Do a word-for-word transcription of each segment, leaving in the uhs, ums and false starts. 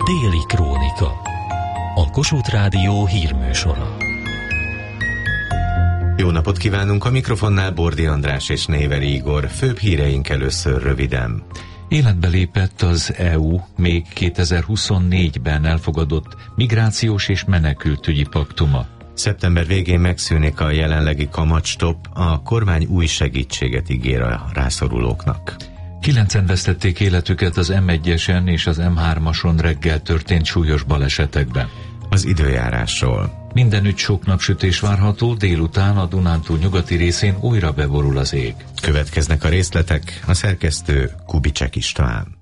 Déli Krónika. A Kossuth Rádió hírműsora. Jó napot kívánunk, a mikrofonnál Bordi András és Néveri Igor. Főbb híreink először röviden. Életbe lépett az é u még kétezer-huszonnégyben elfogadott migrációs és menekültügyi paktuma. Szeptember végén megszűnik a jelenlegi kamatstopp, a kormány új segítséget ígér a rászorulóknak. Kilencen vesztették életüket az em egyesen és az em hármason reggel történt súlyos balesetekben. Az időjárásról. Mindenütt sok napsütés várható, délután a Dunántúl nyugati részén újra beborul az ég. Következnek a részletek, a szerkesztő Kubicek István.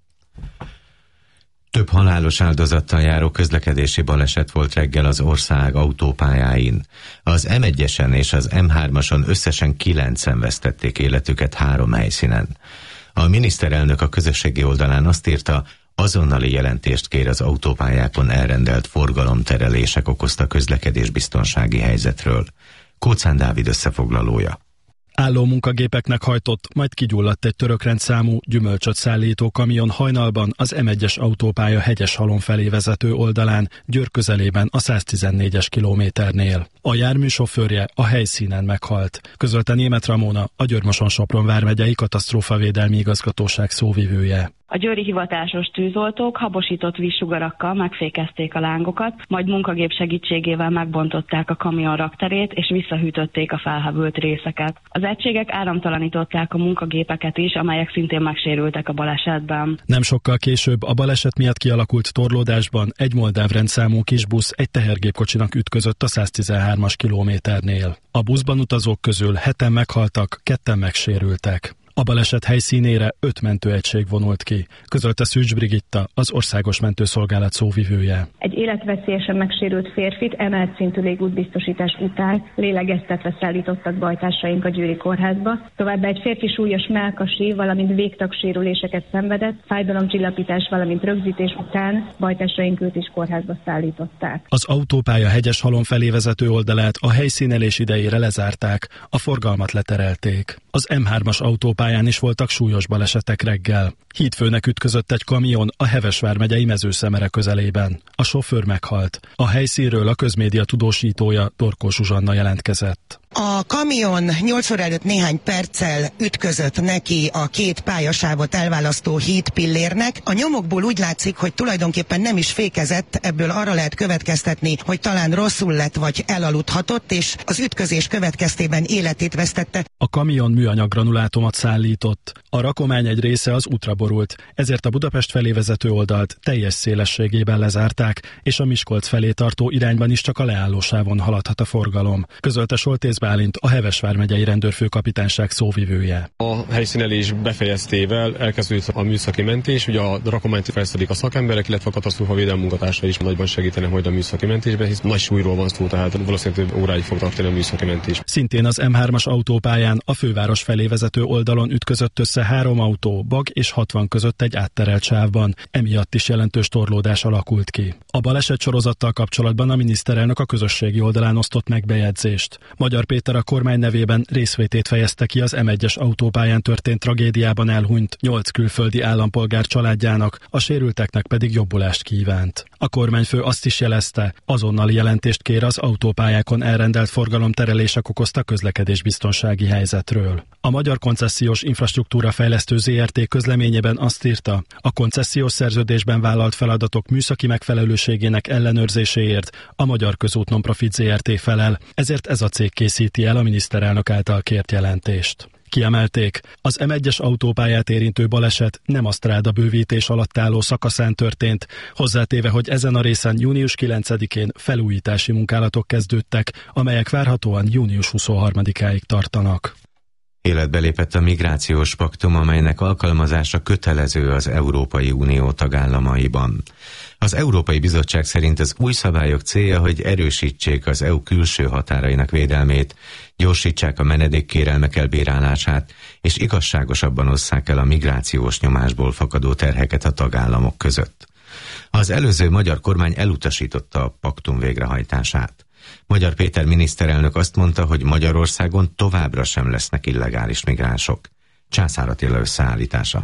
Több halálos áldozattal járó közlekedési baleset volt reggel az ország autópályáin. Az em egyesen és az em hármason összesen kilencen vesztették életüket három helyszínen. A miniszterelnök a közösségi oldalán azt írta, azonnali jelentést kér az autópályákon elrendelt forgalomterelések okozta közlekedésbiztonsági helyzetről. Kóczán Dávid összefoglalója. Álló munkagépeknek hajtott, majd kigyulladt egy török rendszámú gyümölcsöt szállító kamion hajnalban az em egyes autópálya Hegyeshalom felé vezető oldalán, Győr közelében a száztizennégyes kilométernél. A jármű sofőrje a helyszínen meghalt, közölte Németh Ramona, a Győr-Moson-Sopron vármegyei katasztrófavédelmi igazgatóság szóvivője. A győri hivatásos tűzoltók habosított vízsugarakkal megfékezték a lángokat, majd munkagép segítségével megbontották a kamion rakterét és visszahűtötték a felhevült részeket. Az egységek áramtalanították a munkagépeket is, amelyek szintén megsérültek a balesetben. Nem sokkal később a baleset miatt kialakult torlódásban egy moldáv rendszámú kisbusz egy tehergépkocsinak ütközött a száztizenhármas kilométernél. A buszban utazók közül heten meghaltak, ketten megsérültek. A baleset helyszínére öt mentőegység vonult ki, közölte Szűcs Brigitta, az Országos Mentőszolgálat szóvivője. Egy életveszélyesen megsérült férfit emelt szintű légútbiztosítás után lélegeztetve szállítottak bajtársaink a győri kórházba. Továbbá egy férfi súlyos mellkasi, valamint végtagsérüléseket szenvedett, fájdalomcsillapítás, valamint rögzítés után bajtársaink őt is kórházba szállították. Az autópálya Hegyeshalom felé vezető oldalát a helyszínelés idejére lezárták, a forgalmat leterelték. Az em hármas autópályán is voltak súlyos balesetek reggel. Hídfőnek ütközött egy kamion a Heves vármegyei Mezőszemere közelében. A sofőr meghalt. A helyszínről a közmédia tudósítója Torkó Zsuzsanna jelentkezett. A kamion nyolc óra előtt néhány perccel ütközött neki a két pályasávot elválasztó hídpillérnek. A nyomokból úgy látszik, hogy tulajdonképpen nem is fékezett, ebből arra lehet következtetni, hogy talán rosszul lett vagy elaludhatott, és az ütközés következtében életét vesztette. A kamion műanyag granulátumot szállított. A rakomány egy része az útra borult, ezért a Budapest felé vezető oldalt teljes szélességében lezárták, és a Miskolc felé tartó irányban is csak a leállósávon haladhat a forgalom, közölte Soltész Bálint, a Heves vármegyei rendőrfőkapitányság szóvivője. A helyszínelés befejeztével elkezdődött a műszaki mentés, ugye a rakományt felszedik a szakemberek, illetve a katasztrófavédelmi munkatársai is nagyban segítenek majd a műszaki mentésben, hisz nagy súlyról van szó, tehát valószínűleg több óráig fog tartani a műszaki mentés. Szintén az em hármas autópályán a főváros felé vezető oldalon ütközött össze három autó, Bag és hatvan között egy átterelt sávban, emiatt is jelentős torlódás alakult ki. A baleset sorozattal kapcsolatban a miniszterelnök a közösségi oldalán osztott meg bejegyzést. Magyar Péter a kormány nevében részvétét fejezte ki az em egyes autópályán történt tragédiában elhunyt nyolc külföldi állampolgár családjának, a sérülteknek pedig jobbulást kívánt. A kormányfő azt is jelezte, azonnali jelentést kér az autópályákon elrendelt forgalomterelések okozta közlekedésbiztonsági helyzetről. A Magyar Koncesziós Infrastruktúra Fejlesztő zé er té közleményében azt írta, a koncesziós szerződésben vállalt feladatok műszaki megfelelőségének ellenőrzéséért a Magyar Közút Nonprofit zé er té felel, ezért ez a cég készíti el a miniszterelnök által kért jelentést. Kiemelték, az em egyes autópályát érintő baleset nem a sztráda bővítés alatt álló szakaszán történt, hozzátéve, hogy ezen a részen június kilencedikén felújítási munkálatok kezdődtek, amelyek várhatóan június huszonharmadikáig tartanak. Életbe lépett a migrációs paktum, amelynek alkalmazása kötelező az Európai Unió tagállamaiban. Az Európai Bizottság szerint az új szabályok célja, hogy erősítsék az é u külső határainak védelmét, gyorsítsák a menedékkérelmek elbírálását, és igazságosabban osszák el a migrációs nyomásból fakadó terheket a tagállamok között. Az előző magyar kormány elutasította a paktum végrehajtását. Magyar Péter miniszterelnök azt mondta, hogy Magyarországon továbbra sem lesznek illegális migránsok. Császár Attila összeállítása.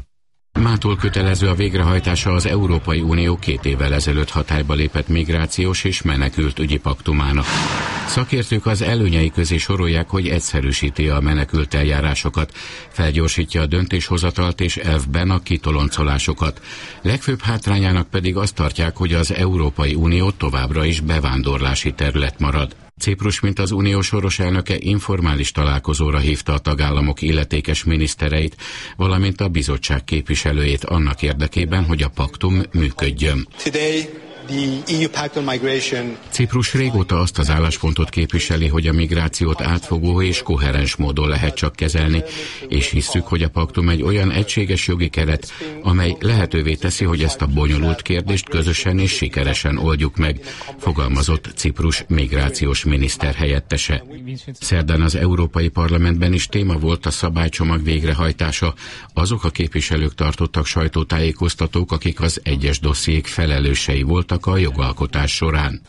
Mától kötelező a végrehajtása az Európai Unió két évvel ezelőtt hatályba lépett migrációs és menekültügyi paktumának. Szakértők az előnyei közé sorolják, hogy egyszerűsíti a menekült eljárásokat, felgyorsítja a döntéshozatalt és elvben a kitoloncolásokat. Legfőbb hátrányának pedig azt tartják, hogy az Európai Unió továbbra is bevándorlási terület marad. Ciprus, mint az unió soros elnöke informális találkozóra hívta a tagállamok illetékes minisztereit, valamint a bizottság képviselőjét annak érdekében, hogy a paktum működjön. Ciprus régóta azt az álláspontot képviseli, hogy a migrációt átfogó és koherens módon lehet csak kezelni, és hisszük, hogy a paktum egy olyan egységes jogi keret, amely lehetővé teszi, hogy ezt a bonyolult kérdést közösen és sikeresen oldjuk meg, fogalmazott Ciprus migrációs miniszter helyettese. Szerdán az Európai Parlamentben is téma volt a szabálycsomag végrehajtása. Azok a képviselők tartottak sajtótájékoztatók, akik az egyes dossziék felelősei voltak a jogalkotás során.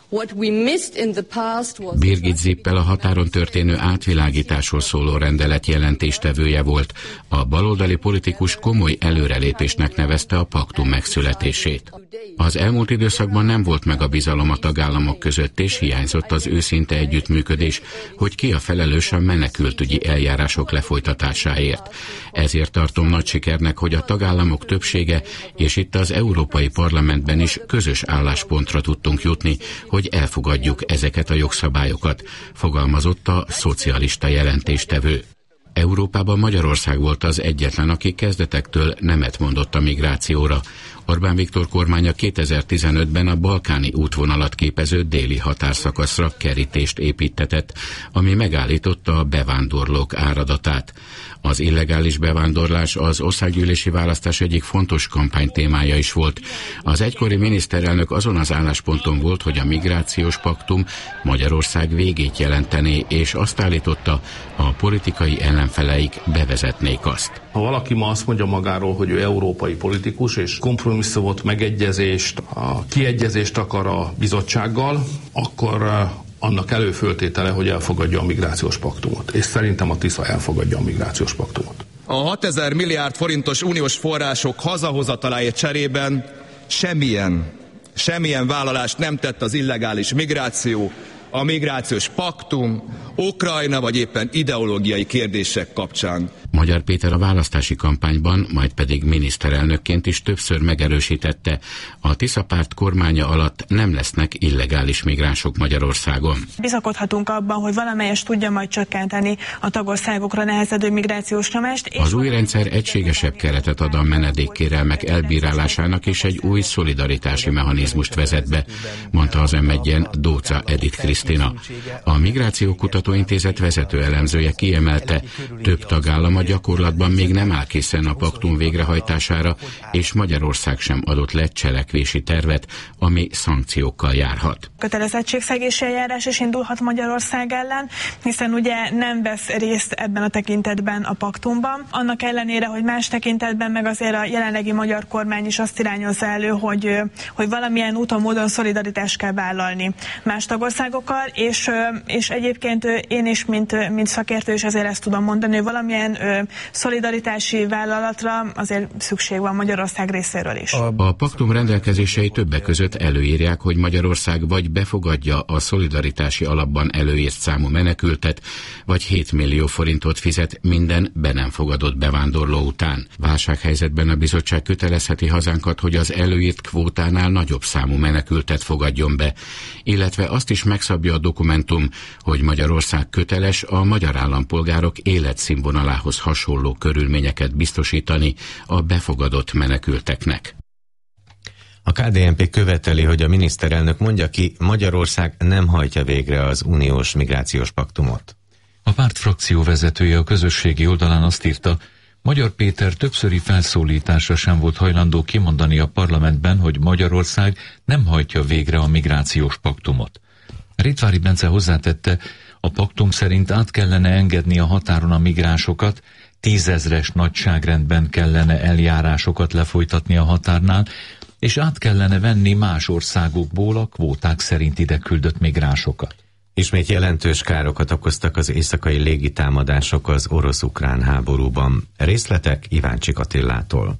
Birgit Zippel a határon történő átvilágításról szóló rendelet jelentéstevője volt. A baloldali politikus komoly előrelépésnek nevezte a paktum megszületését. Az elmúlt időszakban nem volt meg a bizalom a tagállamok között, és hiányzott az őszinte együttműködés, hogy ki a felelős a menekültügyi eljárások lefolytatásáért. Ezért tartom nagy sikernek, hogy a tagállamok többsége, és itt az Európai Parlamentben is közös álláspontra tudtunk jutni, hogy elfogadjuk ezeket a jogszabályokat, fogalmazott a szocialista jelentéstevő. Európában Magyarország volt az egyetlen, aki kezdetektől nemet mondott a migrációra. Orbán Viktor kormánya kétezer-tizenötben a balkáni útvonalat képező déli határszakaszra kerítést építtetett, ami megállította a bevándorlók áradatát. Az illegális bevándorlás az országgyűlési választás egyik fontos kampánytémája is volt. Az egykori miniszterelnök azon az állásponton volt, hogy a migrációs paktum Magyarország végét jelentené, és azt állította, a politikai ellenfeleik bevezetnék azt. Ha valaki ma azt mondja magáról, hogy ő európai politikus, és kompromisszumot, megegyezést, a kiegyezést akar a bizottsággal, akkor annak előföltétele, hogy elfogadja a migrációs paktumot. És szerintem a Tisza elfogadja a migrációs paktumot. A hatezer milliárd forintos uniós források hazahozataláért cserében semmilyen, semmilyen vállalást nem tett az illegális migráció, a migrációs paktum, Ukrajna vagy éppen ideológiai kérdések kapcsán. Magyar Péter a választási kampányban, majd pedig miniszterelnökként is többször megerősítette, a Tisza párt kormánya alatt nem lesznek illegális migránsok Magyarországon. Bizakodhatunk abban, hogy valamelyest tudja majd csökkenteni a tagországokra nehezedő migrációs nyomást. Az új rendszer egységesebb keretet ad a menedékkérelmek elbírálásának, és egy új szolidaritási mechanizmust vezet be, mondta az em egyen Dóca Edith Krisztina. A Migráció Kutatóintézet vezető elemzője kiemelte, több tagállam a gyakorlatban még nem áll készen a paktum végrehajtására, és Magyarország sem adott le cselekvési tervet, ami szankciókkal járhat. Kötelezettségszegési eljárás is indulhat Magyarország ellen, hiszen ugye nem vesz részt ebben a tekintetben a paktumban. Annak ellenére, hogy más tekintetben meg azért a jelenlegi magyar kormány is azt irányozza elő, hogy, hogy valamilyen úton, módon szolidaritást kell vállalni más tagországokkal, és, és egyébként én is, mint, mint szakértő, és ezért ezt tudom mondani, hogy valamilyen szolidaritási vállalatra azért szükség van Magyarország részéről is. A paktum rendelkezései többek között előírják, hogy Magyarország vagy befogadja a szolidaritási alapban előírt számú menekültet, vagy hét millió forintot fizet minden be nem fogadott bevándorló után. Válsághelyzetben a bizottság kötelezheti hazánkat, hogy az előírt kvótánál nagyobb számú menekültet fogadjon be, illetve azt is megszabja a dokumentum, hogy Magyarország köteles a magyar állampolgárok életszínvonalához hasonló körülményeket biztosítani a befogadott menekülteknek. A ká dé en pé követeli, hogy a miniszterelnök mondja ki, Magyarország nem hajtja végre az uniós migrációs paktumot. A párt frakció vezetője a közösségi oldalán azt írta, Magyar Péter többszöri felszólításra sem volt hajlandó kimondani a parlamentben, hogy Magyarország nem hajtja végre a migrációs paktumot. Ritvári Bence hozzátette, a paktum szerint át kellene engedni a határon a migránsokat, tízezres nagyságrendben kellene eljárásokat lefolytatni a határnál, és át kellene venni más országokból a kvóták szerint ide küldött migránsokat. Ismét jelentős károkat okoztak az éjszakai légitámadások az orosz-ukrán háborúban. Részletek Iváncsik Attillától.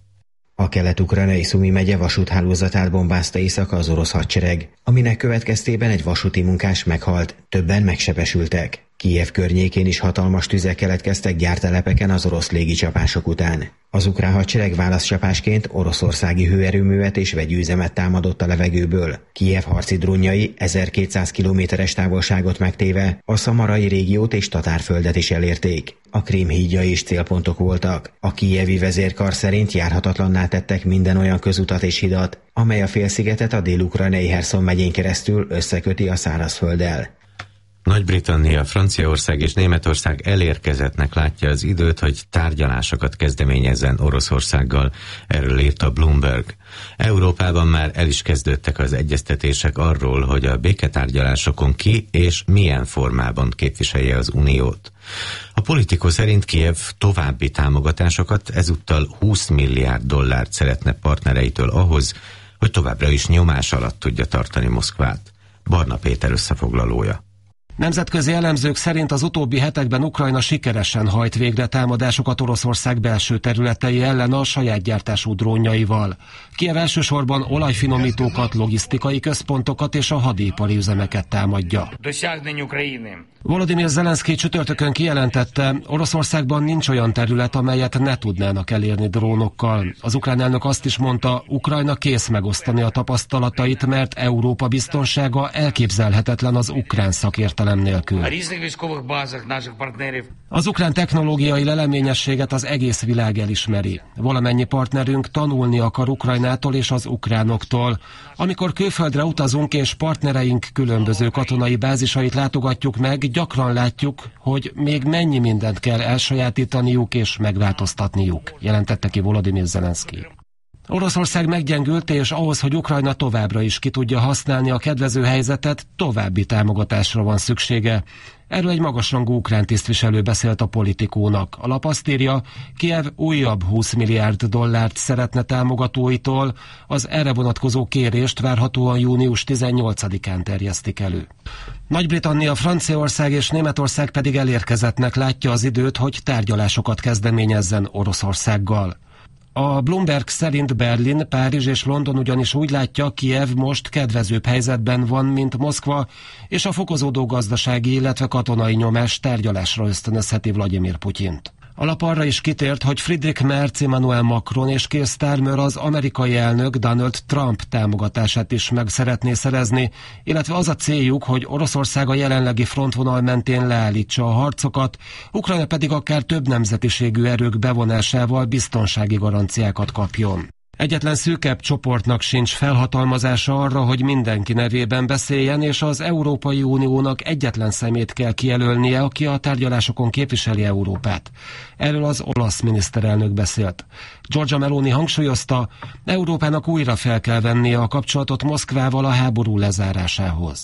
A kelet-ukrajnai Szumi megye vasúthálózatát bombázta éjszaka az orosz hadsereg, aminek következtében egy vasúti munkás meghalt, többen megsebesültek. Kijev környékén is hatalmas tüzek keletkeztek gyártelepeken az orosz légicsapások után. Az ukrán hadsereg válaszcsapásként oroszországi hőerőművet és vegyűzemet támadott a levegőből. Kijev harci drónjai ezerkétszáz kilométeres távolságot megtéve a szamarai régiót és Tatárföldet is elérték. A Krím hídjai is célpontok voltak. A kijevi vezérkar szerint járhatatlanná tettek minden olyan közutat és hidat, amely a félszigetet a dél-ukrajnai Herszon megyén keresztül összeköti a szárazfölddel. Nagy-Britannia, Franciaország és Németország elérkezettnek látja az időt, hogy tárgyalásokat kezdeményezzen Oroszországgal, erről írt a Bloomberg. Európában már el is kezdődtek az egyeztetések arról, hogy a béketárgyalásokon ki és milyen formában képviselje az Uniót. A Politico szerint Kijev további támogatásokat, ezúttal húsz milliárd dollárt szeretne partnereitől ahhoz, hogy továbbra is nyomás alatt tudja tartani Moszkvát. Barna Péter összefoglalója. Nemzetközi elemzők szerint az utóbbi hetekben Ukrajna sikeresen hajt végre támadásokat Oroszország belső területei ellen a saját gyártású drónjaival. Kijev elsősorban olajfinomítókat, logisztikai központokat és a hadipari üzemeket támadja. Volodymyr Zelenszky csütörtökön kijelentette, Oroszországban nincs olyan terület, amelyet ne tudnának elérni drónokkal. Az ukrán elnök azt is mondta, Ukrajna kész megosztani a tapasztalatait, mert Európa biztonsága elképzelhetetlen az ukrán szakértelem nélkül. Az ukrán technológiai leleményességet az egész világ elismeri. Valamennyi partnerünk tanulni akar Ukrajnától és az ukránoktól. Amikor külföldre utazunk és partnereink különböző katonai bázisait látogatjuk meg, gyakran látjuk, hogy még mennyi mindent kell elsajátítaniuk és megváltoztatniuk, jelentette ki Volodymyr Zelenszky. Oroszország meggyengült, és ahhoz, hogy Ukrajna továbbra is ki tudja használni a kedvező helyzetet, további támogatásra van szüksége. Erről egy magasrangú ukrán tisztviselő beszélt a Politikónak. A lap azt írja, Kijev újabb húsz milliárd dollárt szeretne támogatóitól, az erre vonatkozó kérést várhatóan június tizennyolcadikán terjesztik elő. Nagy-Britannia, Franciaország és Németország pedig elérkezettnek látja az időt, hogy tárgyalásokat kezdeményezzen Oroszországgal. A Bloomberg szerint Berlin, Párizs és London ugyanis úgy látja, Kijev most kedvezőbb helyzetben van, mint Moszkva, és a fokozódó gazdasági, illetve katonai nyomás tárgyalásra ösztönözheti Vladimir Putyint. A lap arra is kitért, hogy Friedrich Merz, Emmanuel Macron és Keir Starmer az amerikai elnök Donald Trump támogatását is meg szeretné szerezni, illetve az a céljuk, hogy Oroszország a jelenlegi frontvonal mentén leállítsa a harcokat, Ukrajna pedig akár több nemzetiségű erők bevonásával biztonsági garanciákat kapjon. Egyetlen szűkebb csoportnak sincs felhatalmazása arra, hogy mindenki nevében beszéljen, és az Európai Uniónak egyetlen szemét kell kijelölnie, aki a tárgyalásokon képviseli Európát. Erről az olasz miniszterelnök beszélt. Giorgia Meloni hangsúlyozta, Európának újra fel kell vennie a kapcsolatot Moszkvával a háború lezárásához.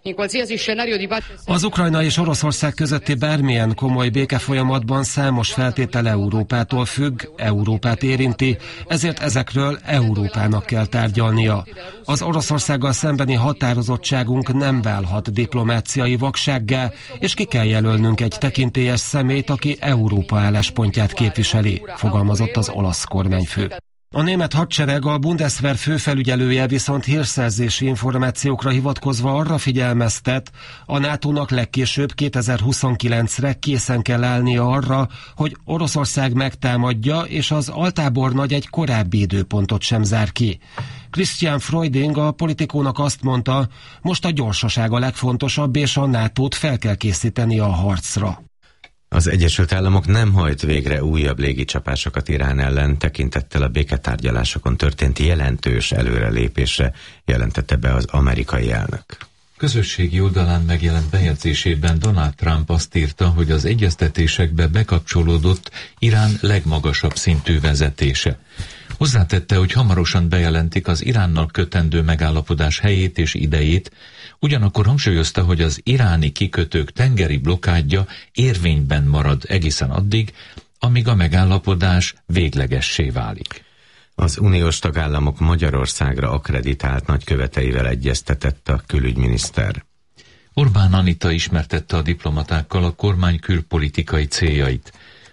Az Ukrajna és Oroszország közötti bármilyen komoly békefolyamatban számos feltétel Európától függ, Európát érinti, ezért ezekről Európának kell tárgyalnia. Az Oroszországgal szembeni határozottságunk nem válhat diplomáciai vaksággá, és ki kell jelölnünk egy tekintélyes személyt, aki Európa álláspontját képviseli, fogalmazott az olasz kormányfő. A német hadsereg, a Bundeswehr főfelügyelője viszont hírszerzési információkra hivatkozva arra figyelmeztet, a nátónak legkésőbb kétezer-huszonkilencre készen kell állnia arra, hogy Oroszország megtámadja, és az altábornagy egy korábbi időpontot sem zár ki. Christian Freuding a Politikónak azt mondta, most a gyorsaság a legfontosabb, és a nátót fel kell készíteni a harcra. Az Egyesült Államok nem hajt végre újabb légicsapásokat Irán ellen, tekintettel a béketárgyalásokon történt jelentős előrelépésre, jelentette be az amerikai elnök. Közösségi oldalán megjelent bejegyzésében Donald Trump azt írta, hogy az egyeztetésekbe bekapcsolódott Irán legmagasabb szintű vezetése. Hozzátette, hogy hamarosan bejelentik az Iránnal kötendő megállapodás helyét és idejét, ugyanakkor hangsúlyozta, hogy az iráni kikötők tengeri blokkádja érvényben marad egészen addig, amíg a megállapodás véglegessé válik. Az uniós tagállamok Magyarországra akkreditált nagyköveteivel egyeztetett a külügyminiszter. Orbán Anita ismertette a diplomatákkal a kormány külpolitikai céljait.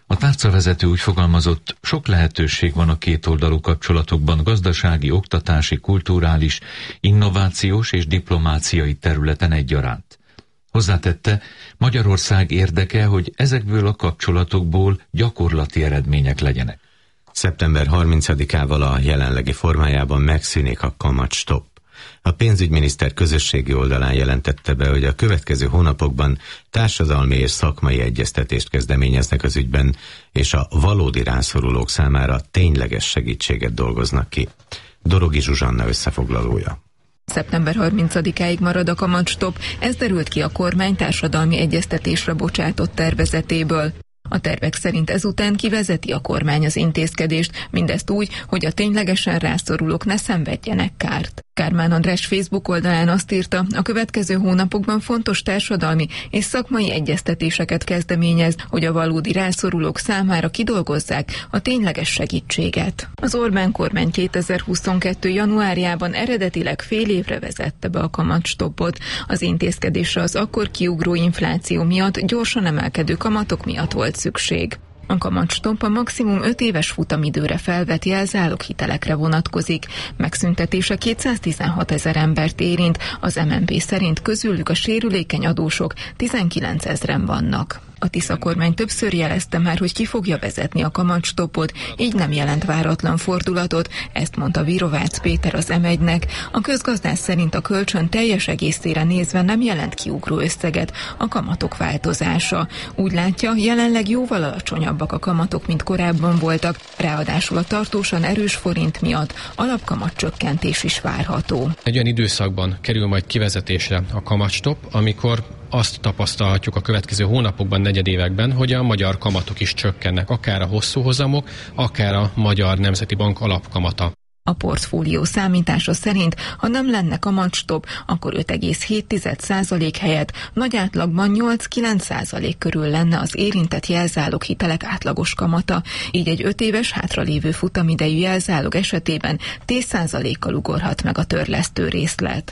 A tárcavezető úgy fogalmazott, sok lehetőség van a kétoldalú kapcsolatokban gazdasági, oktatási, kulturális, innovációs és diplomáciai területen egyaránt. Hozzátette, Magyarország érdeke, hogy ezekből a kapcsolatokból gyakorlati eredmények legyenek. szeptember harmincadikával a jelenlegi formájában megszűnik a kamatstopp. A pénzügyminiszter közösségi oldalán jelentette be, hogy a következő hónapokban társadalmi és szakmai egyeztetést kezdeményeznek az ügyben, és a valódi rászorulók számára tényleges segítséget dolgoznak ki. Dorogi Zsuzsanna összefoglalója. szeptember harmincadikáig marad a kamatstopp, ez derült ki a kormány társadalmi egyeztetésre bocsátott tervezetéből. A tervek szerint ezután kivezeti a kormány az intézkedést, mindezt úgy, hogy a ténylegesen rászorulók ne szenvedjenek kárt. Kármán András Facebook oldalán azt írta, a következő hónapokban fontos társadalmi és szakmai egyeztetéseket kezdeményez, hogy a valódi rászorulók számára kidolgozzák a tényleges segítséget. Az Orbán kormány kétezer-huszonkettő januárjában eredetileg fél évre vezette be a kamatstoppot. Az intézkedésre az akkor kiugró infláció miatt gyorsan emelkedő kamatok miatt volt szükség. A kamatstopp a maximum öt éves futamidőre felvett jelzáloghitelekre vonatkozik. Megszüntetése kétszáztizenhat ezer embert érint, az em en pé szerint közülük a sérülékeny adósok tizenkilencezren vannak. A Tisza kormány többször jelezte már, hogy ki fogja vezetni a kamatstoppot, így nem jelent váratlan fordulatot, ezt mondta Virovácz Péter az em egynek. A közgazdász szerint a kölcsön teljes egészére nézve nem jelent kiugró összeget a kamatok változása. Úgy látja, jelenleg jóval alacsonyabbak a kamatok, mint korábban voltak, ráadásul a tartósan erős forint miatt alapkamatcsökkentés is várható. Egy olyan időszakban kerül majd kivezetésre a kamatstopp, amikor azt tapasztalhatjuk a következő hónapokban, negyedévekben, hogy a magyar kamatok is csökkennek, akár a hosszú hozamok, akár a Magyar Nemzeti Bank alapkamata. A portfólió számítása szerint, ha nem lenne kamatstopp, akkor öt egész hét százalék helyett nagy átlagban nyolc-kilenc százalék körül lenne az érintett jelzáloghitelek átlagos kamata, így egy öt éves hátralévő futamidejű jelzálog esetében tíz százalékkal ugorhat meg a törlesztő részlet.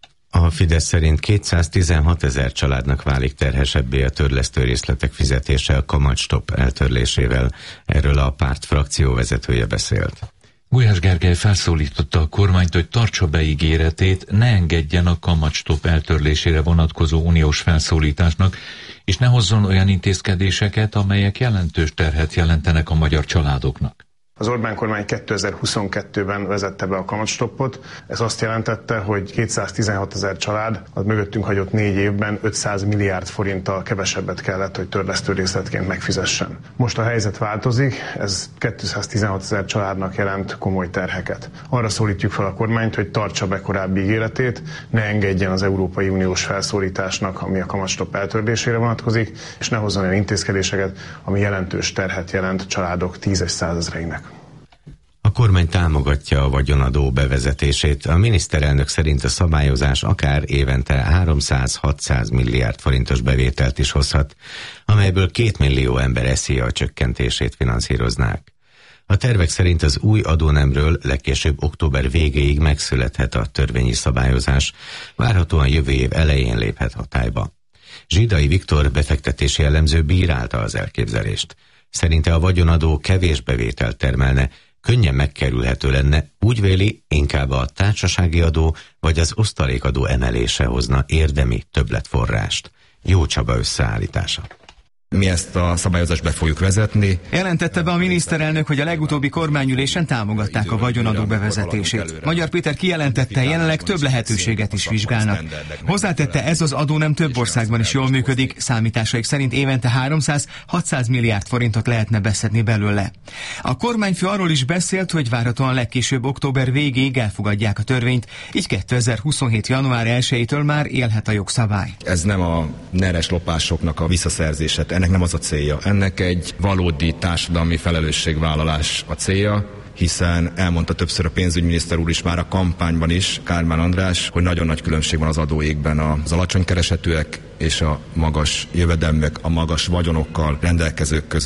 A Fidesz szerint kétszáztizenhat ezer családnak válik terhesebbé a törlesztő részletek fizetése a kamatstopp eltörlésével. Erről a párt frakció vezetője beszélt. Gulyás Gergely felszólította a kormányt, hogy tartsa be ígéretét, ne engedjen a kamatstopp eltörlésére vonatkozó uniós felszólításnak, és ne hozzon olyan intézkedéseket, amelyek jelentős terhet jelentenek a magyar családoknak. Az Orbán kormány kétezer-huszonkettőben vezette be a kamatstoppot. Ez azt jelentette, hogy kétszáztizenhat ezer család az mögöttünk hagyott négy évben ötszáz milliárd forinttal kevesebbet kellett, hogy törlesztő részletként megfizessen. Most a helyzet változik, ez kétszáztizenhat ezer családnak jelent komoly terheket. Arra szólítjuk fel a kormányt, hogy tartsa be korábbi ígéretét, ne engedjen az Európai Uniós felszólításnak, ami a kamatstopp eltörlésére vonatkozik, és ne hozzon olyan intézkedéseket, ami jelentős terhet jelent családok tízes százezreinek. A kormány támogatja a vagyonadó bevezetését. A miniszterelnök szerint a szabályozás akár évente háromszáz-hatszáz milliárd forintos bevételt is hozhat, amelyből két millió ember eszi a csökkentését finanszíroznák. A tervek szerint az új adónemről legkésőbb október végéig megszülethet a törvényi szabályozás, várhatóan jövő év elején léphet hatályba. Zsidai Viktor befektetési elemző bírálta az elképzelést. Szerinte a vagyonadó kevés bevételt termelne, könnyen megkerülhető lenne, úgy véli, inkább a társasági adó vagy az osztalékadó emelése hozna érdemi többletforrást. Jó Csaba összeállítása. Mi ezt a szabályozást be fogjuk vezetni. Jelentette be a miniszterelnök, hogy a legutóbbi kormányülésen támogatták a vagyonadó bevezetését. Magyar Péter kijelentette, jelenleg több lehetőséget is vizsgálnak. Hozzátette, ez az adó nem több országban is jól működik, számításaik szerint évente háromszáz-hatszáz milliárd forintot lehetne beszedni belőle. A kormányfő arról is beszélt, hogy várhatóan legkésőbb október végéig elfogadják a törvényt, így kétezer-huszonhét január elsejétől már élhet a jogszabály. Ez nem a neres lopásoknak a visszaszerzése. Ennek nem az a célja. Ennek egy valódi társadalmi felelősségvállalás a célja, hiszen elmondta többször a pénzügyminiszter úr is már a kampányban is, Kármán András, hogy nagyon nagy különbség van az adóégben az alacsony keresetűek és a magas jövedelműek, a magas vagyonokkal rendelkezők között.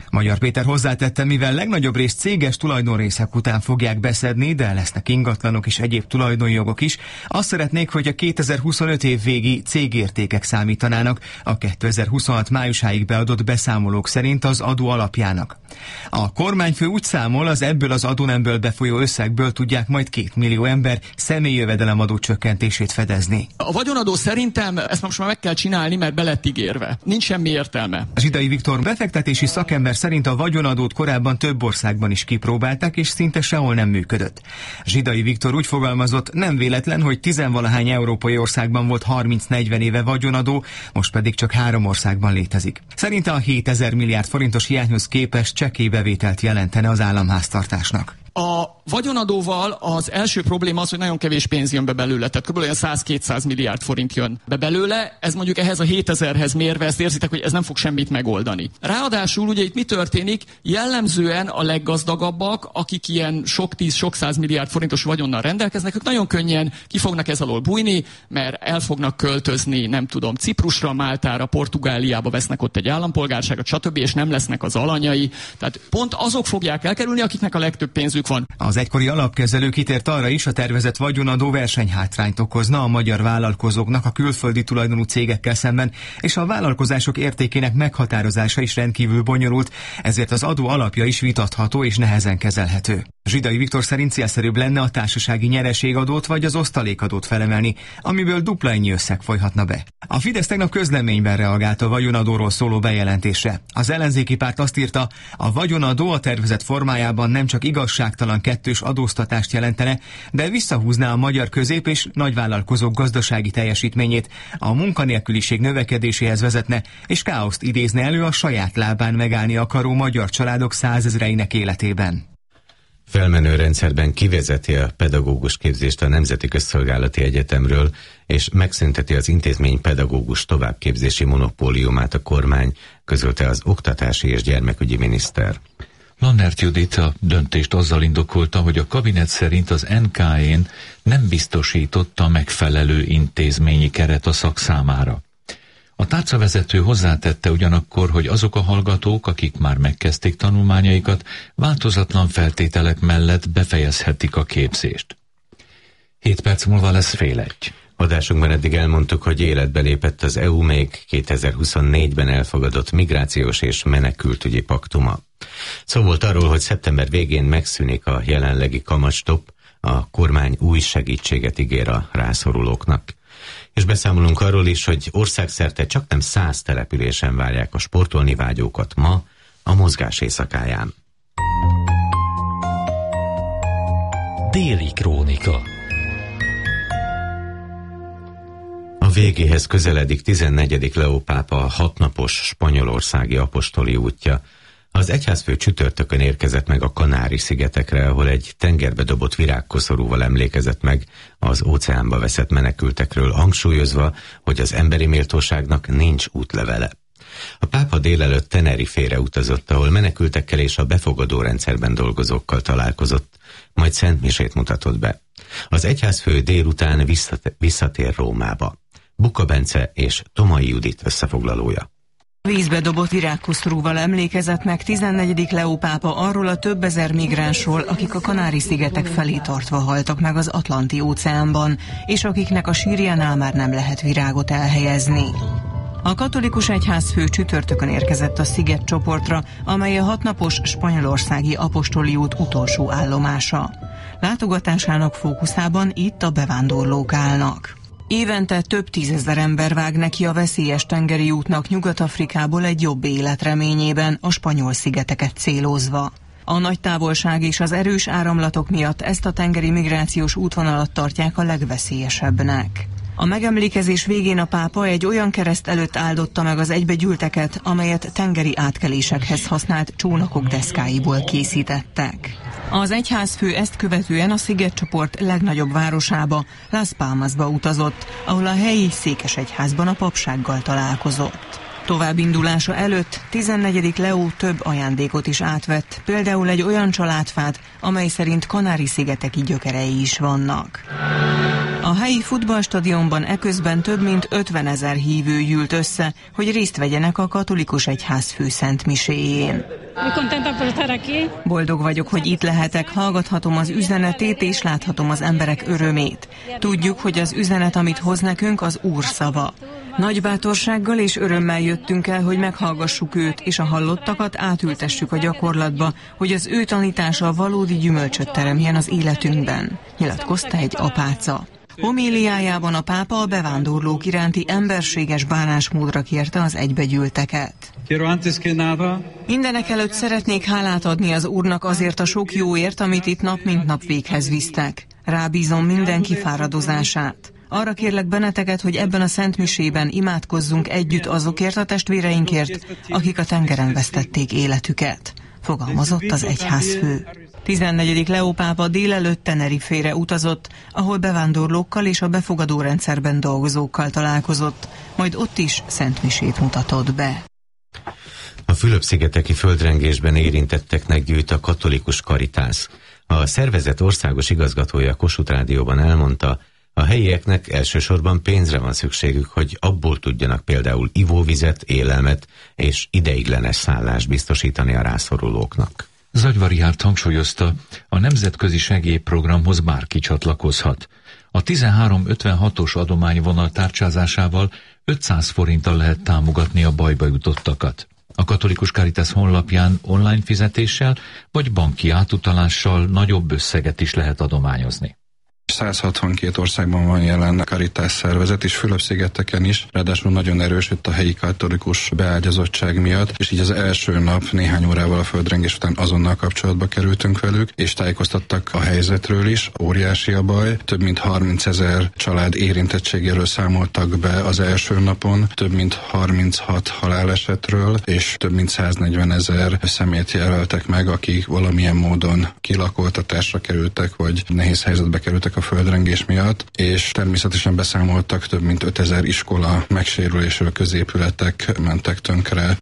Magyar Péter hozzátette, mivel legnagyobb részt céges tulajdonrészek után fogják beszedni, de lesznek ingatlanok és egyéb tulajdonjogok is, azt szeretnék, hogy a kétezer-huszonöt év végi cégértékek számítanának a kétezer-huszonhat májusáig beadott beszámolók szerint az adó alapjának. A kormányfő úgy számol, az ebből az adónemből befolyó összegből tudják majd két millió ember személyi jövedelemadó csökkentését fedezni. A vagyonadó szerintem ezt most már meg kell csinálni, mert be lett ígérve. Nincs semmi értelme. Zsidai Viktor befektetési szakember szerint a vagyonadót korábban több országban is kipróbálták, és szinte sehol nem működött. Zsidai Viktor úgy fogalmazott, nem véletlen, hogy tizenvalahány európai országban volt harminc-negyven éve vagyonadó, most pedig csak három országban létezik. Szerinte a hétezer milliárd forintos hiányhoz képest csekély bevételt jelentene az államháztartásnak. A vagyonadóval az első probléma az, hogy nagyon kevés pénz jön be belőle, tehát kb. száz-kétszáz milliárd forint jön be belőle, ez mondjuk ehhez a hétezerhez mérve, ezt érzitek, hogy ez nem fog semmit megoldani. Ráadásul ugye itt mi történik? Jellemzően a leggazdagabbak, akik ilyen sok tíz, sok száz milliárd forintos vagyonnal rendelkeznek, ők nagyon könnyen ki fognak ez alól bújni, mert el fognak költözni, nem tudom, Ciprusra, Máltára, Portugáliába, vesznek ott egy állampolgárságot, stb., és nem lesznek az alanyai. Tehát pont azok fogják elkerülni, akiknek a legtöbb pénzük van. Az egykori alapkezelő kitért arra is, a tervezett vagyonadó versenyhátrányt okozna a magyar vállalkozóknak a külföldi tulajdonú cégekkel szemben, és a vállalkozások értékének meghatározása is rendkívül bonyolult, ezért az adó alapja is vitatható és nehezen kezelhető. Zsidai Viktor szerint célszerűbb lenne a társasági nyereségadót vagy az osztalékadót felemelni, amiből dupla ennyi összeg folyhatna be. A Fidesz tegnap közleményben reagált a vagyonadóról szóló bejelentésre. Az ellenzéki párt azt írta, a vagyonadó a tervezett formájában nem csak igazságtalan kettős adóztatást jelentene, de visszahúzná a magyar közép- és nagyvállalkozók gazdasági teljesítményét, a munkanélküliség növekedéséhez vezetne, és káoszt idézne elő a saját lábán megállni akaró magyar családok százezreinek életében. Felmenő rendszerben kivezeti a pedagógus képzést a Nemzeti Közszolgálati Egyetemről, és megszünteti az intézmény pedagógus továbbképzési monopóliumát a kormány, közölte az oktatási és gyermekügyi miniszter. Lannert Judit a döntést azzal indokolta, hogy a kabinet szerint az en ká é-n nem biztosította megfelelő intézményi keret a szak számára. A tárcavezető hozzátette ugyanakkor, hogy azok a hallgatók, akik már megkezdték tanulmányaikat, változatlan feltételek mellett befejezhetik a képzést. Hét perc múlva lesz fél egy. Adásunkban eddig elmondtuk, hogy életbe lépett az é u még kétezer-huszonnégyben elfogadott migrációs és menekültügyi paktuma. Szó volt arról, hogy szeptember végén megszűnik a jelenlegi kamatstopp, a kormány új segítséget ígér a rászorulóknak. És beszámolunk arról is, hogy országszerte csaknem száz településen várják a sportolni vágyókat ma a mozgás éjszakáján. Déli krónika. A végéhez közeledik tizennegyedik Leó pápa hatnapos spanyolországi apostoli útja. Az egyházfő csütörtökön érkezett meg a Kanári-szigetekre, ahol egy tengerbe dobott virágkoszorúval emlékezett meg az óceánba veszett menekültekről, hangsúlyozva, hogy az emberi méltóságnak nincs útlevele. A pápa délelőtt Tenerifére utazott, ahol menekültekkel és a befogadó rendszerben dolgozókkal találkozott, majd szentmisét mutatott be. Az egyházfő délután visszatér Rómába. Buka Bence és Tomai Judit összefoglalója. Vízbe dobott virágkoszorúval emlékezett meg tizennegyedik Leó pápa arról a több ezer migránsról, akik a Kanári-szigetek felé tartva haltak meg az Atlanti-óceánban, és akiknek a sírjánál már nem lehet virágot elhelyezni. A katolikus egyházfő csütörtökön érkezett a szigetcsoportra, amely a hatnapos spanyolországi apostoli út utolsó állomása. Látogatásának fókuszában itt a bevándorlók állnak. Évente több tízezer ember vág neki a veszélyes tengeri útnak Nyugat-Afrikából egy jobb élet reményében, a spanyol szigeteket célozva. A nagy távolság és az erős áramlatok miatt ezt a tengeri migrációs útvonalat tartják a legveszélyesebbnek. A megemlékezés végén a pápa egy olyan kereszt előtt áldotta meg az egybegyűlteket, amelyet tengeri átkelésekhez használt csónakok deszkáiból készítettek. Az egyházfő ezt követően a szigetcsoport legnagyobb városába, Las Palmasba utazott, ahol a helyi székesegyházban a papsággal találkozott. Továbbindulása előtt tizennegyedik Leó több ajándékot is átvett, például egy olyan családfát, amely szerint Kanári-szigeteki gyökerei is vannak. A helyi futballstadionban eközben több mint ötvenezer hívő gyűlt össze, hogy részt vegyenek a katolikus egyház főszentmiséjén. Boldog vagyok, hogy itt lehetek, hallgathatom az üzenetét és láthatom az emberek örömét. Tudjuk, hogy az üzenet, amit hoz nekünk, az Úr szava. Nagy bátorsággal és örömmel jöttünk el, hogy meghallgassuk őt, és a hallottakat átültessük a gyakorlatba, hogy az ő tanítása valódi gyümölcsöt teremjen az életünkben, nyilatkozta egy apáca. Homéliájában a pápa a bevándorlók iránti emberséges bánásmódra kérte az egybegyűlteket. Mindenek előtt szeretnék hálát adni az Úrnak azért a sok jóért, amit itt nap mint nap véghez visztek. Rábízom minden kifáradozását. Arra kérlek benneteket, hogy ebben a szentmisében imádkozzunk együtt azokért a testvéreinkért, akik a tengeren vesztették életüket, fogalmazott az egyházfő. tizennegyedik Leó pápa délelőtt Tenerifére utazott, ahol bevándorlókkal és a befogadó rendszerben dolgozókkal találkozott, majd ott is szentmisét mutatott be. A Fülöp-szigeteki földrengésben érintetteknek gyűjt a katolikus Caritas. A szervezet országos igazgatója Kossuth Rádióban elmondta, a helyieknek elsősorban pénzre van szükségük, hogy abból tudjanak például ivóvizet, élelmet és ideiglenes szállást biztosítani a rászorulóknak. Zagyva Árpád hangsúlyozta, a nemzetközi segélyprogramhoz bárki csatlakozhat. A tizenhárom ötvenhatos adományvonal tárcsázásával ötszáz forinttal lehet támogatni a bajba jutottakat. A katolikus Caritas honlapján online fizetéssel vagy banki átutalással nagyobb összeget is lehet adományozni. száz hatvankét országban van jelen Caritas szervezet, és Fülöp-szigeteken is, ráadásul nagyon erős itt a helyi katolikus beágyazottság miatt, és így az első nap néhány órával a földrengés után azonnal kapcsolatba kerültünk velük, és tájékoztattak a helyzetről is. Óriási a baj, több mint harmincezer család érintettségéről számoltak be az első napon, több mint harminchat halálesetről, és több mint száznegyvenezer személyt jelöltek meg, akik valamilyen módon kilakoltatásra kerültek, vagy nehéz helyzetbe kerültek a földrengés miatt, és természetesen beszámoltak több mint ötezer iskola megsérülésről, középületek mentek tönkre.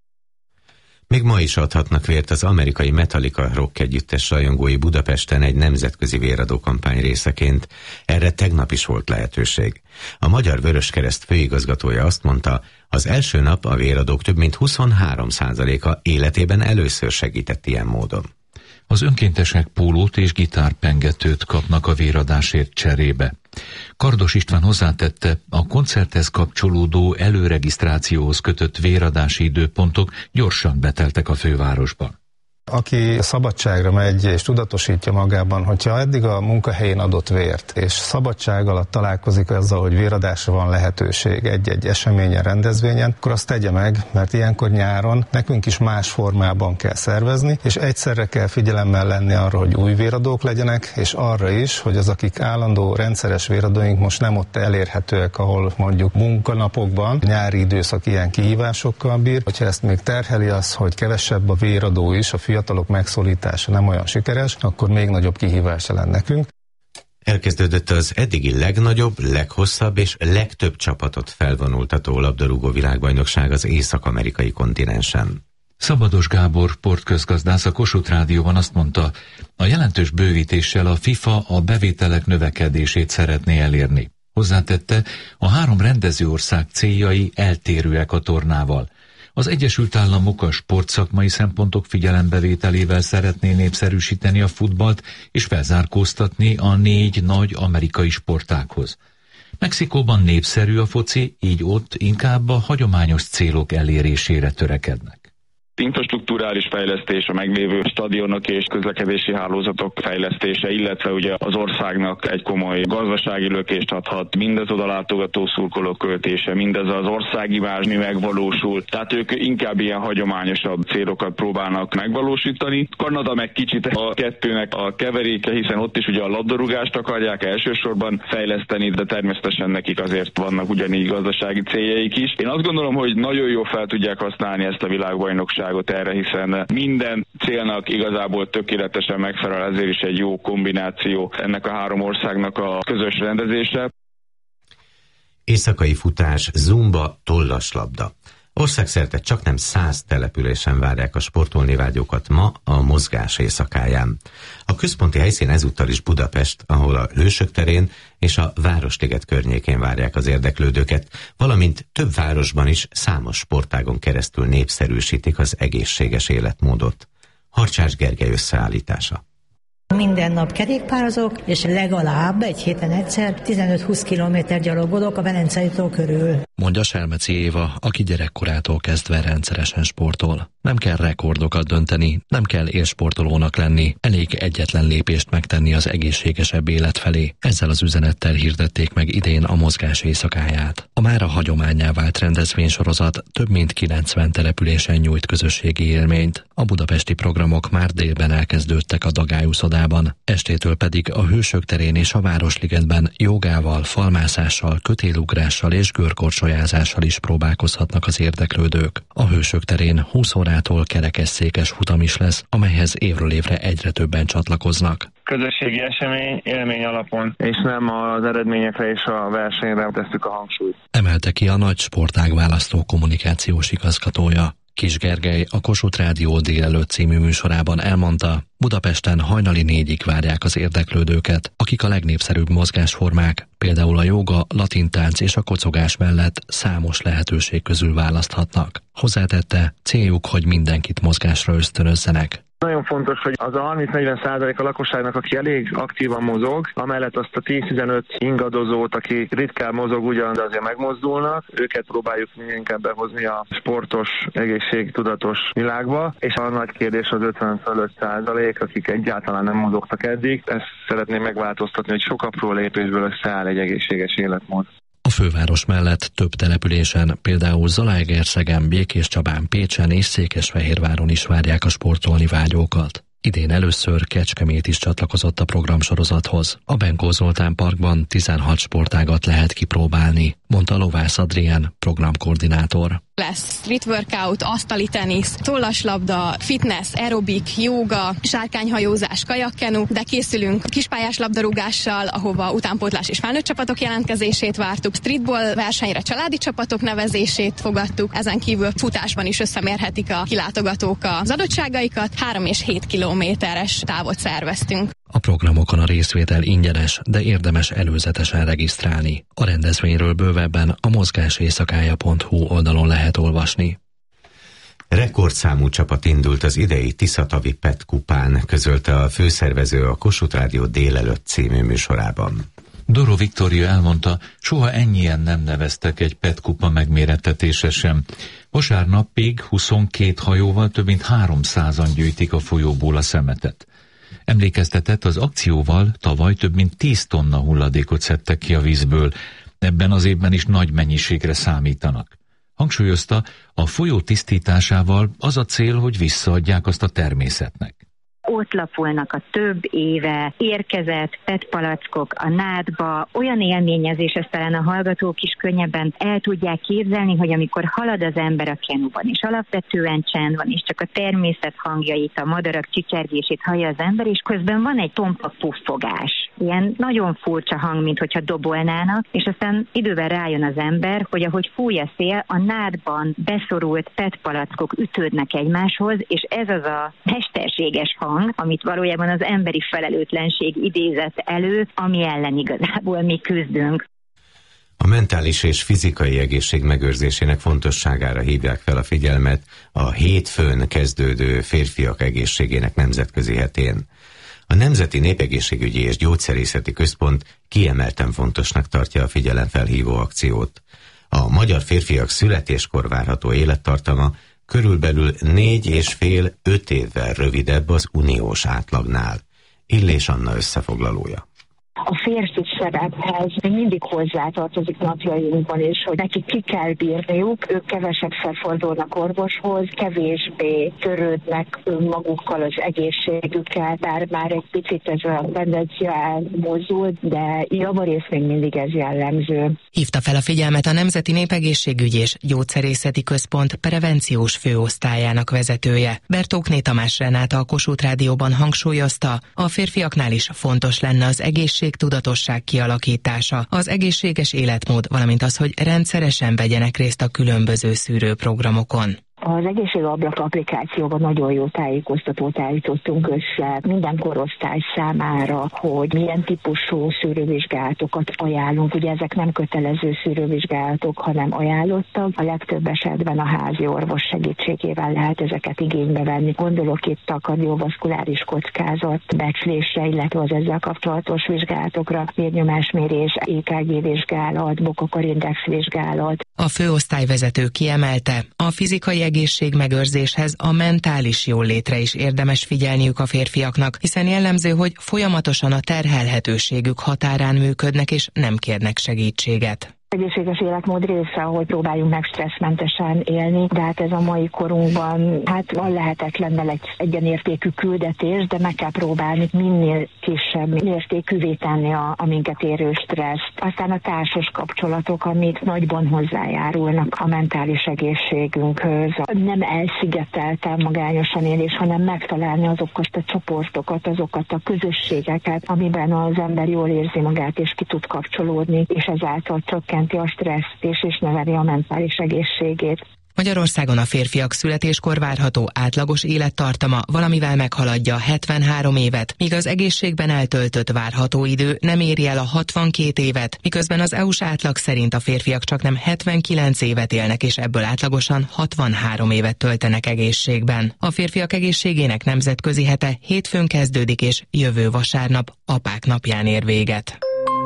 Még ma is adhatnak vért az amerikai Metallica rock együttes rajongói Budapesten egy nemzetközi véradó kampány részeként. Erre tegnap is volt lehetőség. A Magyar Vöröskereszt főigazgatója azt mondta, az első nap a véradók több mint huszonhárom százaléka életében először segített ilyen módon. Az önkéntesek pólót és gitárpengetőt kapnak a véradásért cserébe. Kardos István hozzátette, a koncerthez kapcsolódó előregisztrációhoz kötött véradási időpontok gyorsan beteltek a fővárosban. Aki szabadságra megy és tudatosítja magában, hogyha eddig a munkahelyén adott vért, és szabadság alatt találkozik azzal, hogy véradásra van lehetőség egy-egy eseményen, rendezvényen, akkor azt tegye meg, mert ilyenkor nyáron nekünk is más formában kell szervezni, és egyszerre kell figyelemmel lenni arra, hogy új véradók legyenek, és arra is, hogy az, akik állandó rendszeres véradóink most nem ott elérhetőek, ahol mondjuk munkanapokban, nyári időszak ilyen kihívásokkal bír, hogyha ezt még terheli az, hogy kevesebb a véradó is, a fiatalok megszólítása nem olyan sikeres, akkor még nagyobb kihívás lenne nekünk. Elkezdődött az eddigi legnagyobb, leghosszabb és legtöbb csapatot felvonultató labdarúgó világbajnokság az észak-amerikai kontinensen. Szabados Gábor sportközgazdász a Kossuth Rádióban azt mondta, a jelentős bővítéssel a FIFA a bevételek növekedését szeretné elérni. Hozzátette, a három rendezőország céljai eltérőek a tornával. Az Egyesült Államok a sportszakmai szempontok figyelembevételével szeretné népszerűsíteni a futballt és felzárkóztatni a négy nagy amerikai sportághoz. Mexikóban népszerű a foci, így ott inkább a hagyományos célok elérésére törekednek. Infrastrukturális fejlesztés, a meglévő stadionok és közlekedési hálózatok fejlesztése, illetve ugye az országnak egy komoly gazdasági lökést adhat, mindez odalátogató szurkolók költése, mindez az országimázs mi megvalósul, tehát ők inkább ilyen hagyományosabb célokat próbálnak megvalósítani. Kanada meg kicsit a kettőnek a keveréke, hiszen ott is ugye a labdarúgást akarják elsősorban fejleszteni, de természetesen nekik azért vannak ugyanígy gazdasági céljaik is. Én azt gondolom, hogy nagyon jól fel tudják használni ezt a világbajnokságot erre, hiszen minden célnak igazából tökéletesen megfelel, ezért is egy jó kombináció ennek a három országnak a közös rendezése. Éjszakai futás, zumba, tollaslabda. Országszerte csaknem száz településen várják a sportolni vágyókat ma a mozgás éjszakáján. A központi helyszín ezúttal is Budapest, ahol a Hősök terén és a Városliget környékén várják az érdeklődőket, valamint több városban is számos sportágon keresztül népszerűsítik az egészséges életmódot. Harcsás Gergely összeállítása. Minden nap kerékpározok, és legalább egy héten egyszer tizenöt-húsz kilométer gyalogolok a Velencei tó körül. Mondja Selmeci Éva, aki gyerekkorától kezdve rendszeresen sportol. Nem kell rekordokat dönteni, nem kell élsportolónak lenni, elég egyetlen lépést megtenni az egészségesebb élet felé. Ezzel az üzenettel hirdették meg idén a mozgás éjszakáját. A mára hagyománnyá vált rendezvénysorozat több mint kilencven településen nyújt közösségi élményt. A budapesti programok már délben elkezdődtek a Dagály úszodában, estétől pedig a Hősök terén és a Városligetben jogával, falmászással, kötélugrással és görkorcsolyázással is próbálkozhatnak az érdeklődők. A Hősök terén húsz órától kerekesszékes futam is lesz, amelyhez évről évre egyre többen csatlakoznak. Közösségi esemény, élmény alapon, és nem az eredményekre és a versenyre tesszük a hangsúlyt. Emelte ki a Nagy Sportág választó kommunikációs igazgatója. Kis Gergely a Kossuth Rádió délelőtt című műsorában elmondta, Budapesten hajnali négyig várják az érdeklődőket, akik a legnépszerűbb mozgásformák, például a jóga, latintánc és a kocogás mellett számos lehetőség közül választhatnak. Hozzátette, céljuk, hogy mindenkit mozgásra ösztönözzenek. Nagyon fontos, hogy az a harminc-negyven százalék a lakosságnak, aki elég aktívan mozog, amellett azt a tíz-tizenöt ingadozót, aki ritkán mozog ugyan, de azért megmozdulnak, őket próbáljuk inkább behozni a sportos, egészségtudatos világba, és a nagy kérdés az ötven fölött százalék, akik egyáltalán nem mozogtak eddig. Ezt szeretném megváltoztatni, hogy sok apró lépésből összeáll egy egészséges életmód. A főváros mellett több településen, például Zalaegerszegen, Békéscsabán, Pécsen és Székesfehérváron is várják a sportolni vágyókat. Idén először Kecskemét is csatlakozott a programsorozathoz. A Benkó Zoltán Parkban tizenhat sportágat lehet kipróbálni, mondta Lovász Adrien, programkoordinátor. Lesz street workout, asztali tenisz, tollaslabda, fitness, aerobik, jóga, sárkányhajózás, kajakkenu, de készülünk kispályás labdarúgással, ahova utánpótlás és felnőtt csapatok jelentkezését vártuk, streetball versenyre családi csapatok nevezését fogadtuk, ezen kívül futásban is összemérhetik a kilátogatók az adottságaikat, három és hét kilométeres távot szerveztünk. A programokon a részvétel ingyenes, de érdemes előzetesen regisztrálni. A rendezvényről bővebben a mozgáséjszakája pont hu oldalon lehet olvasni. Rekordszámú csapat indult az idei Tiszatavi Pet kupán, közölte a főszervező a Kossuth Rádió délelőtt című műsorában. Doro Viktória elmondta, soha ennyien nem neveztek egy Pet kupa megmérettetése sem. Vasárnapig huszonkét hajóval több mint háromszázan gyűjtik a folyóból a szemetet. Emlékeztetett, az akcióval tavaly több mint tíz tonna hulladékot szedtek ki a vízből, ebben az évben is nagy mennyiségre számítanak. Hangsúlyozta, a folyó tisztításával az a cél, hogy visszaadják azt a természetnek. Ott lapulnak a több éve érkezett petpalackok a nádba, olyan élményezés, ezt talán a hallgatók is könnyebben el tudják képzelni, hogy amikor halad az ember a kenuban, és alapvetően csend van, és csak a természet hangjait, a madarak csicsergését hallja az ember, és közben van egy tompa puffogás. Ilyen nagyon furcsa hang, mint hogyha dobolnának, és aztán idővel rájön az ember, hogy ahogy fúj a szél, a nádban beszorult petpalackok ütődnek egymáshoz, és ez az a mesterséges hang, amit valójában az emberi felelőtlenség idézett elő, ami ellen igazából mi küzdünk. A mentális és fizikai egészség megőrzésének fontosságára hívják fel a figyelmet a hétfőn kezdődő férfiak egészségének nemzetközi hetén. A Nemzeti Népegészségügyi és Gyógyszerészeti Központ kiemelten fontosnak tartja a figyelemfelhívó akciót. A magyar férfiak születéskor várható élettartama körülbelül négy és fél öt évvel rövidebb az uniós átlagnál. Illés Anna összefoglalója. A férfi szerephez mindig hozzátartozik napjainkban is, hogy nekik ki kell bírniuk, ők kevesebbszer fordulnak orvoshoz, kevésbé törődnek önmagukkal, az egészségükkel, bár már egy picit ez a tendencia elmozdult, de javarészt még mindig ez jellemző. Hívta fel a figyelmet a Nemzeti Népegészségügyi és Gyógyszerészeti Központ prevenciós főosztályának vezetője. Bertókné Tamás Renáta a Kossuth Rádióban hangsúlyozta, a férfiaknál is fontos lenne az egészség tudatosság kialakítása, az egészséges életmód, valamint az, hogy rendszeresen vegyenek részt a különböző szűrőprogramokon. Az egészségablak applikációban nagyon jó tájékoztatót állítottunk össze minden korosztály számára, hogy milyen típusú szűrővizsgálatokat ajánlunk. Ugye ezek nem kötelező szűrővizsgálatok, hanem ajánlottak. A legtöbb esetben a házi orvos segítségével lehet ezeket igénybe venni. Gondolok itt a kardiovaszkuláris kockázat becslésre, illetve az ezzel kapcsolatos vizsgálatokra, vérnyomásmérés, é ká gé vizsgálat, Bokakarindex vizsgálat. A főosztályvezető kiemelte, a fizikai egészség megőrzéshez a mentális jólétre is érdemes figyelniük a férfiaknak, hiszen jellemző, hogy folyamatosan a terhelhetőségük határán működnek és nem kérnek segítséget. Egészséges életmód része, hogy próbáljunk meg stresszmentesen élni, de hát ez a mai korunkban hát van lehetetlen egy egyenértékű küldetés, de meg kell próbálni minél kisebb értékűvé tenni a, a minket érő stresszt. Aztán a társas kapcsolatok, amik nagyban hozzájárulnak a mentális egészségünkhöz. Nem elszigetelten magányosan élés, hanem megtalálni azokat a csoportokat, azokat a közösségeket, amiben az ember jól érzi magát és ki tud kapcsolódni, és ezáltal csökkenteni a stresszt és, és növeli a mentális egészségét. Magyarországon a férfiak születéskor várható átlagos élettartama valamivel meghaladja hetvenhárom évet, míg az egészségben eltöltött várható idő nem éri el a hatvankét évet, miközben az é u-s átlag szerint a férfiak csaknem hetvenkilenc évet élnek, és ebből átlagosan hatvanhárom évet töltenek egészségben. A férfiak egészségének nemzetközi hete hétfőn kezdődik, és jövő vasárnap Apák napján ér véget.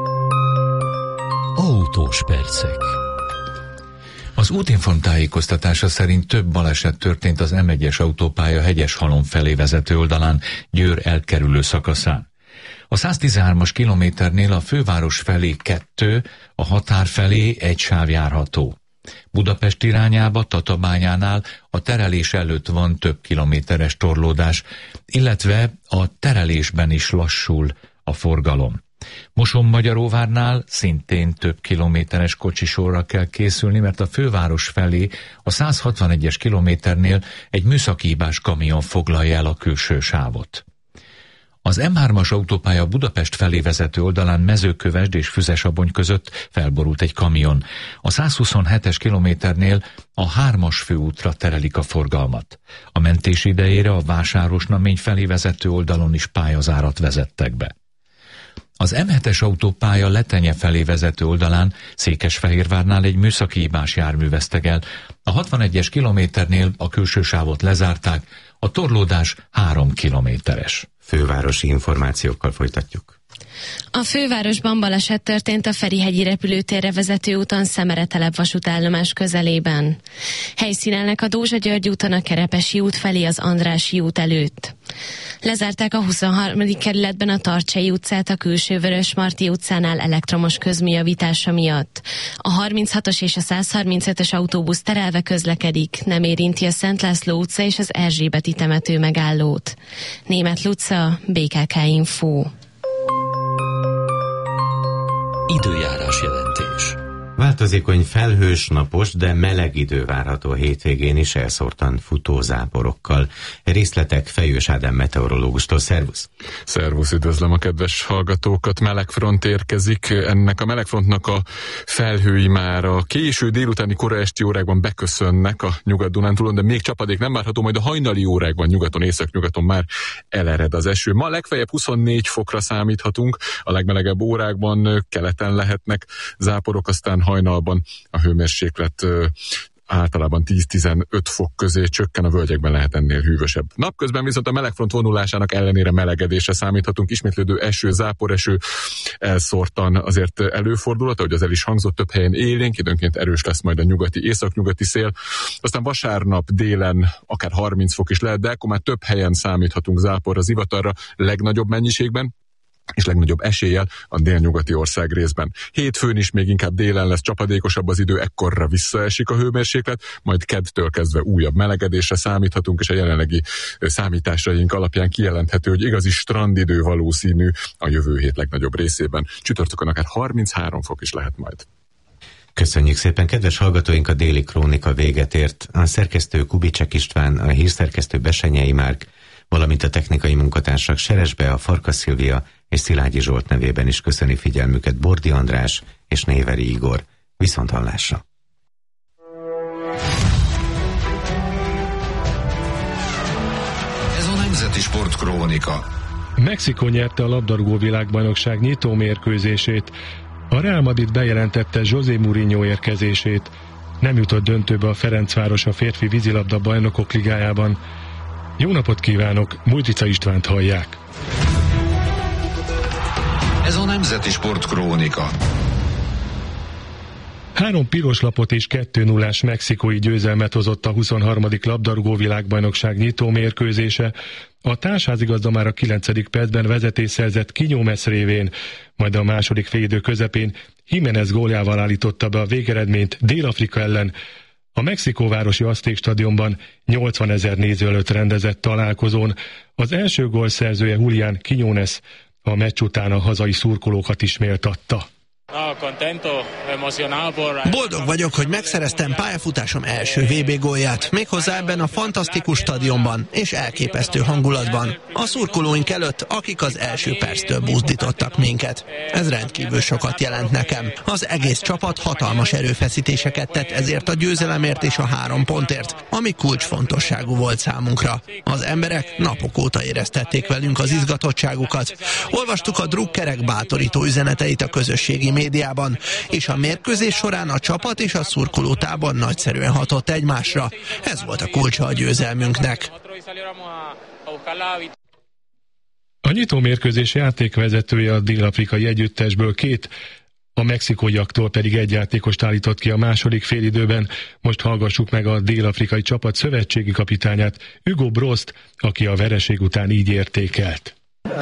Autós percek. Az Útinform tájékoztatása szerint több baleset történt az em egyes autópálya Hegyeshalom felé vezető oldalán, Győr elkerülő szakaszán. A száztizenhármas kilométernél a főváros felé kettő, a határ felé egy sáv járható. Budapest irányába Tatabányánál a terelés előtt van több kilométeres torlódás, illetve a terelésben is lassul a forgalom. Mosonmagyaróvárnál szintén több kilométeres kocsisorra kell készülni, mert a főváros felé a százhatvanegyes kilométernél egy műszaki hibás kamion foglalja el a külső sávot. Az em hármas autópálya Budapest felé vezető oldalán Mezőkövesd és Füzesabony között felborult egy kamion. A százhuszonhetes kilométernél a hármas főútra terelik a forgalmat. A mentés idejére a Vásárosnamény felé vezető oldalon is pályazárat vezettek be. Az em hetes autópálya Letenye felé vezető oldalán Székesfehérvárnál egy műszaki hibás jármű veszteg el. A hatvanegyes kilométernél a külső sávot lezárták, a torlódás három kilométeres. Fővárosi információkkal folytatjuk. A fővárosban baleset történt a Ferihegyi repülőtérre vezető úton Szemere-telep vasútállomás közelében. Helyszínelnek a Dózsa-György úton a Kerepesi út felé az Andrássy út előtt. Lezárták a huszonharmadik kerületben a Tarcsei utcát a külső Vörösmarty utcánál elektromos közműjavítása miatt. A harminchatos és a százharmincötös autóbusz terelve közlekedik, nem érinti a Szent László utca és az Erzsébeti temető megállót. Németh Luca, bé ká ká Info. Időjárás jelentés. Változékony, felhős, napos, de meleg idő várható a hétvégén is elszórtan futó záporokkal. Részletek Fejős Ádám meteorológustól. Szervusz! Szervusz, üdvözlöm a kedves hallgatókat! Melegfront érkezik. Ennek a melegfrontnak a felhői már a késő délutáni kora esti órákban beköszönnek a Nyugat-Dunántúlon, de még csapadék nem várható, majd a hajnali órákban nyugaton, északnyugaton már elered az eső. Ma legfeljebb huszonnégy fokra számíthatunk, a legmelegebb órákban keleten lehetnek záporok, aztán hajnalban a hőmérséklet általában tíz-tizenöt fok közé csökken, a völgyekben lehet ennél hűvösebb. Napközben viszont a melegfront vonulásának ellenére melegedésre számíthatunk, ismétlődő eső, záporeső elszórtan azért előfordulhat, ahogy az el is hangzott, több helyen élénk, időnként erős lesz majd a nyugati, északnyugati szél. Aztán vasárnap délen akár harminc fok is lehet, de akkor már több helyen számíthatunk záporra, zivatarra, legnagyobb mennyiségben, és legnagyobb eséllyel a délnyugati ország részben. Hétfőn is még inkább délen lesz csapadékosabb az idő, ekkorra visszaesik a hőmérséklet, majd kedtől kezdve újabb melegedésre számíthatunk, és a jelenlegi számításaink alapján kijelenthető, hogy igazi strandidő valószínű a jövő hét legnagyobb részében. Csütörtökön akár harminchárom fok is lehet majd. Köszönjük szépen, kedves hallgatóink, a déli krónika véget ért. A szerkesztő Kubicsek István, a hírszerkesztő Besenyei Márk, valamint a technikai munkatársak Seresbe, a Farkas Szilvia és Szilágyi Zsolt nevében is köszöni figyelmüket Bordi András és Néveri Igor. Viszonthallásra! Nemzeti Sportkrónika. Mexikó nyerte a labdarúgó világbajnokság nyitó mérkőzését. A Real Madrid bejelentette José Mourinho érkezését. Nem jutott döntőbe a Ferencváros a férfi vízilabda bajnokok ligájában. Jó napot kívánok, Multica Istvánt hallják. Ez a Nemzeti Sportkrónika. Három piros lapot és kettő nullás mexikói győzelmet hozott a huszonharmadik labdarúgó világbajnokság nyitó mérkőzése. A társházigazda már a kilencedik percben vezetést szerzett Quiñones révén, majd a második félidő közepén Jiménez góljával állította be a végeredményt Dél-Afrika ellen. A mexikóvárosi Azték stadionban nyolcvanezer néző előtt rendezett találkozón az első gól szerzője Julián Quiñones a meccs után a hazai szurkolókat is méltatta. Boldog vagyok, hogy megszereztem pályafutásom első vé bé gólját, méghozzá ebben a fantasztikus stadionban és elképesztő hangulatban. A szurkolóink előtt, akik az első perctől buzdítottak minket. Ez rendkívül sokat jelent nekem. Az egész csapat hatalmas erőfeszítéseket tett ezért a győzelemért és a három pontért, ami kulcsfontosságú volt számunkra. Az emberek napok óta éreztették velünk az izgatottságukat. Olvastuk a drukkerek bátorító üzeneteit a közösségi médiában, és a mérkőzés során a csapat és a szurkolótábor nagyszerűen hatott egymásra. Ez volt a kulcsa a győzelmünknek. A nyitó mérkőzés játékvezetője a dél-afrikai együttesből két, a mexikóiaktól pedig egy játékost állított ki a második félidőben. Most hallgassuk meg a dél-afrikai csapat szövetségi kapitányát, Hugo Brost, aki a vereség után így értékelt.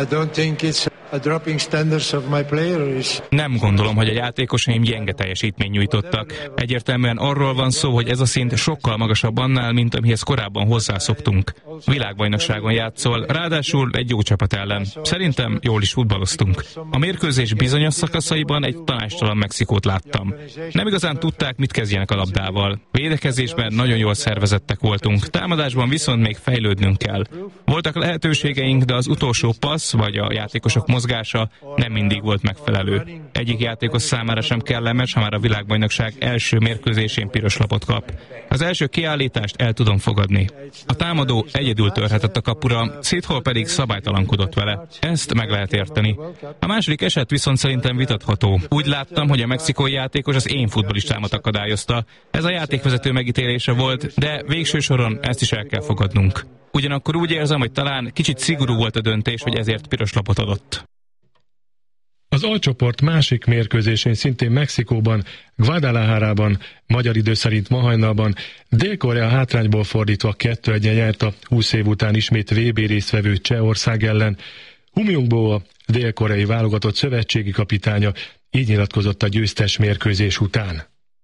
Nem gondolom, hogy a játékosaim gyenge teljesítményt nyújtottak. Egyértelműen arról van szó, hogy ez a szint sokkal magasabb annál, mint amihez korábban hozzászoktunk. Világbajnokságon játszol, ráadásul egy jó csapat ellen. Szerintem jól is futballoztunk. A mérkőzés bizonyos szakaszaiban egy tanácstalan Mexikót láttam. Nem igazán tudták, mit kezdjenek a labdával. Védekezésben nagyon jól szervezettek voltunk, támadásban viszont még fejlődnünk kell. Voltak lehetőségeink, de az utolsó passz vagy a játékosok mozgása nem mindig volt megfelelő. Egyik játékos számára sem kellemes, ha már a világbajnokság első mérkőzésén piros lapot kap. Az első kiállítást el tudom fogadni. A támadó egyedül törhetett a kapura, Szithol pedig szabálytalankodott vele. Ezt meg lehet érteni. A második eset viszont szerintem vitatható. Úgy láttam, hogy a mexikói játékos az én futballistámat akadályozta. Ez a játékvezető megítélése volt, de végső soron ezt is el kell fogadnunk. Ugyanakkor úgy érzem, hogy talán kicsit szigorú volt a döntés, hogy ezért piros lapot adott. Az alcsoport másik mérkőzésén szintén Mexikóban, Guadalajarában, magyar idő szerint ma hajnalban Dél-Korea hátrányból fordítva kettő egyen nyert a húsz év után ismét vé bé résztvevő Csehország ellen. Hum Jung-bo, a dél-koreai válogatott szövetségi kapitánya, így nyilatkozott a győztes mérkőzés után.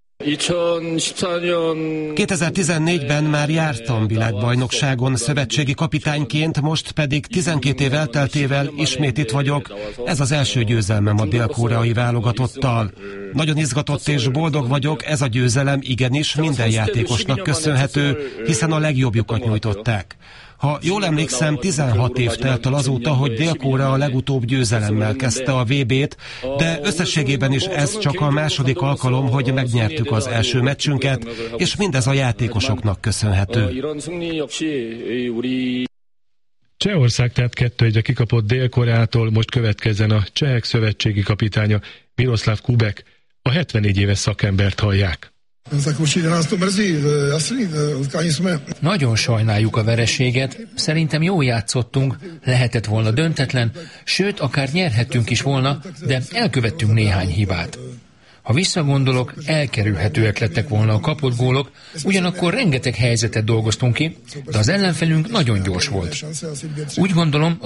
kétezer-tizennégyben már jártam világbajnokságon szövetségi kapitányként, most pedig tizenkét év elteltével ismét itt vagyok. Ez az első győzelmem a dél-koreai válogatottal. Nagyon izgatott és boldog vagyok, ez a győzelem igenis minden játékosnak köszönhető, hiszen a legjobbjukat nyújtották. Ha jól emlékszem, tizenhat év telt el azóta, hogy Dél-Korea a legutóbb győzelemmel kezdte a vé bét, de összességében is ez csak a második alkalom, hogy megnyertük az első meccsünket, és mindez a játékosoknak köszönhető. Csehország tehát kettő egyre kikapott Dél-Koreától, most következzen a csehek szövetségi kapitánya Miroslav Kubek, a hetvennégy éves szakembert hallják. Nagyon sajnáljuk a vereséget, szerintem jól játszottunk, lehetett volna döntetlen, sőt, akár nyerhettünk is volna, de elkövettünk néhány hibát. Ha visszagondolok, elkerülhetőek lettek volna a kapott gólok, ugyanakkor rengeteg helyzetet dolgoztunk ki, de az ellenfelünk nagyon gyors volt. Úgy gondolom,